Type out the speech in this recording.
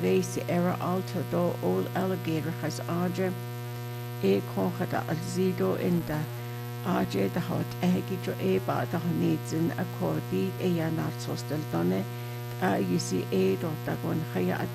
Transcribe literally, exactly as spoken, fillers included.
rééis ar alta dó ól alligator chas áidir é conchada alzídó inda áidir de hat eigi dro éba de hanédzin a cóbí é anart sostal donne a yusi é do dagon chaya